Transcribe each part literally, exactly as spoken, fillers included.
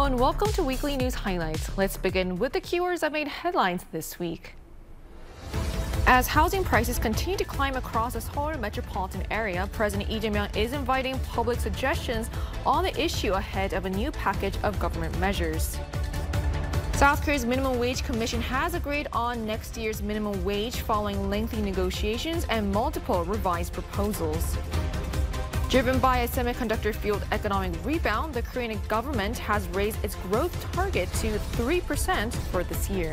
and welcome to Weekly News Highlights. Let's begin with the keywords that made headlines this week. As housing prices continue to climb across the Seoul metropolitan area, President Lee Jae-myung is inviting public suggestions on the issue ahead of a new package of government measures. South Korea's Minimum Wage Commission has agreed on next year's minimum wage following lengthy negotiations and multiple revised proposals. Driven by a semiconductor-fueled economic rebound, the Korean government has raised its growth target to three percent for this year.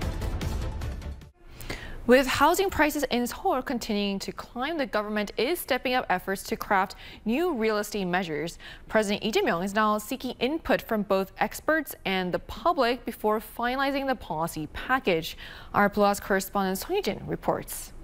With housing prices in Seoul continuing to climb, the government is stepping up efforts to craft new real estate measures. President Lee Jae-myung is now seeking input from both experts and the public before finalizing the policy package. Our Plus correspondent Song Hee-jin reports.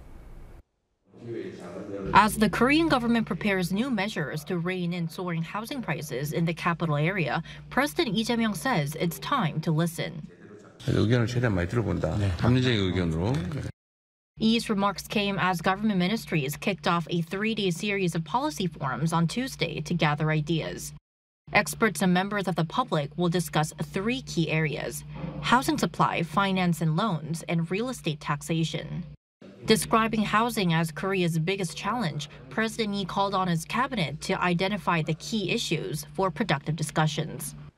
As the Korean government prepares new measures to rein in soaring housing prices in the capital area, President Lee Jae-myung says it's time to listen. 의견을 최대한 많이 들어본다. 합리적인 의견으로. Lee's remarks came as government ministries kicked off a three-day series of policy forums on Tuesday to gather ideas. Experts and members of the public will discuss three key areas: housing supply, finance and loans, and real estate taxation. Describing housing as Korea's biggest challenge, President Lee called on his cabinet to identify the key issues for productive discussions.